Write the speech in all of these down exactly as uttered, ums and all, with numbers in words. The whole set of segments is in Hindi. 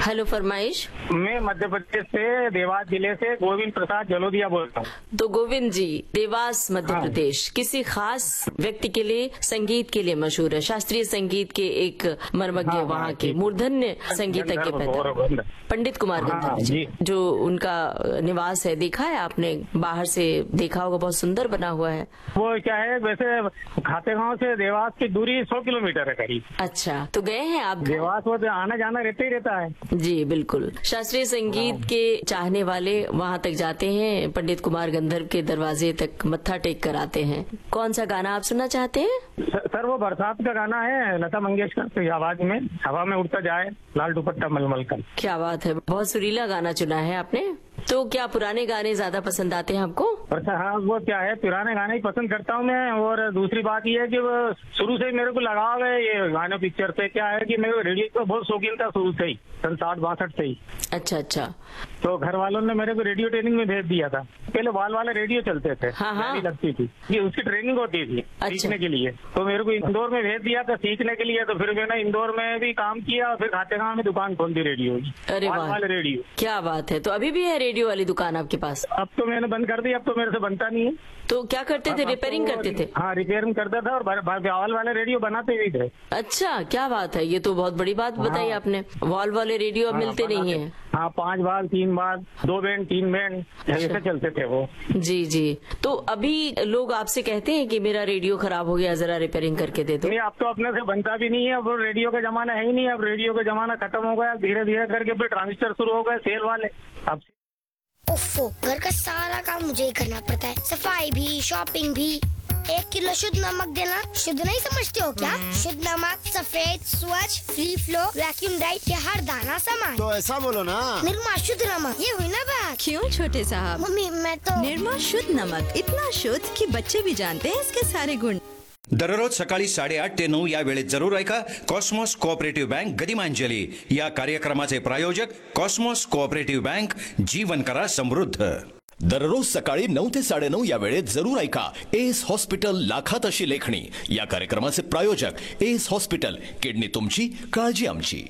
हेलो फरमाइश। मैं मध्य प्रदेश से देवास जिले से गोविंद प्रसाद जलोदिया बोल रहा हूँ। तो गोविंद जी, देवास मध्य हाँ। प्रदेश किसी खास व्यक्ति के लिए संगीत के लिए मशहूर है, शास्त्रीय संगीत के एक मर्मज्ञ हाँ, वहाँ हाँ, के ठीक। मूर्धन्य संगीतज्ञ गंधर्व, पैदा गौरव, पंडित कुमार हाँ, गंधर्व जी, जी। जो उनका निवास है, देखा है आपने? बाहर से देखा होगा, बहुत सुंदर बना हुआ है। वो क्या है, वैसे खातेगांव से देवास की दूरी सौ किलोमीटर है करीब। अच्छा, तो गए हैं आप? देवास वो आना जाना रहता ही रहता है। जी बिल्कुल, शास्त्रीय संगीत के चाहने वाले वहाँ तक जाते हैं, पंडित कुमार गंधर्व के दरवाजे तक मत्था टेक कर आते हैं। कौन सा गाना आप सुनना चाहते हैं? सर वो बरसात का गाना है, लता मंगेशकर की आवाज में, हवा में उड़ता जाए लाल दुपट्टा मलमल कर। क्या बात है, बहुत सुरीला गाना चुना है आपने। तो क्या पुराने गाने ज्यादा पसंद आते हैं आपको? अच्छा हाँ, वो क्या है, पुराने गाने ही पसंद करता हूँ मैं। और दूसरी बात ये है कि वो शुरू से ही मेरे को लगाव है ये गाने पिक्चर से। क्या है कि मेरे रेडियो का बहुत शौकीन था शुरू से ही, सन साठ बासठ से ही। अच्छा अच्छा। तो घर वालों ने मेरे को रेडियो ट्रेनिंग में भेज दिया था। पहले वाल वाले रेडियो चलते थे, हाँ, हाँ। गाड़ी लगती थी, ये उसकी ट्रेनिंग होती थी अच्छा। सीखने के लिए। तो मेरे को इंदौर में भेज दिया था सीखने के लिए। तो फिर मैंने इंदौर में भी काम किया और फिर खातेगांव में दुकान खोल दी रेडियो की। अरे वाल वाह, वाले रेडियो। क्या बात है। तो अभी भी है रेडियो वाली दुकान आपके पास? अब तो मैंने बंद कर दी, अब तो मेरे से बनता नहीं है। तो क्या करते थे, अब रिपेयरिंग तो- करते थे? हाँ, रिपेयरिंग करता था और वाल वाले रेडियो बनाते भी थे। अच्छा, क्या बात है, ये तो बहुत बड़ी बात बताई हाँ। आपने। वॉल वाले रेडियो अब हाँ, मिलते नहीं बनाते। है। हाँ, पांच बाल तीन बाल, दो बैंड तीन बैंड ऐसे चलते थे वो। जी जी। तो अभी लोग आपसे कहते हैं कि मेरा रेडियो खराब हो गया, जरा रिपेयरिंग करके दे दो। नहीं, अब तो अपने से बनता भी नहीं है। अब रेडियो का जमाना है ही नहीं। अब रेडियो का जमाना खत्म हो गया। धीरे धीरे करके फिर ट्रांजिस्टर शुरू हो गए सेल वाले। अब उफ़ो, घर का सारा काम मुझे ही करना पड़ता है, सफाई भी शॉपिंग भी। एक किलो शुद्ध नमक देना। शुद्ध नहीं समझते हो क्या? शुद्ध नमक, सफेद, स्वच्छ, फ्री फ्लो, वैक्यूम राइट के हर दाना समान। तो ऐसा बोलो ना। निर्मा शुद्ध नमक, ये हुई ना बात। क्यों छोटे साहब? मम्मी मैं तो निर्मा शुद्ध नमक इतना शुद्ध कि बच्चे भी जानते हैं इसके सारे गुण। दररोज सकाळी साडेआठ ते नऊ या वेळेत जरूर ऐका कॉस्मॉस कोऑपरेटिव्ह बँक गदिमांजली या कार्यक्रमाचे प्रायोजक कॉस्मॉस कोऑपरेटिव्ह बँक, जीवन करा समृद्ध। दररोज सकाळी नऊ ते साडेनऊ या वेळेत जरूर ऐका एस हॉस्पिटल लाखात अशी लेखणी या कार्यक्रमाचे प्रायोजक एस हॉस्पिटल, किडनी तुमची काळजी आमची।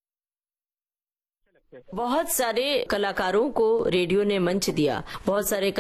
बहुत सारे कलाकारों को रेडियो ने मंच दिया, बहुत सारे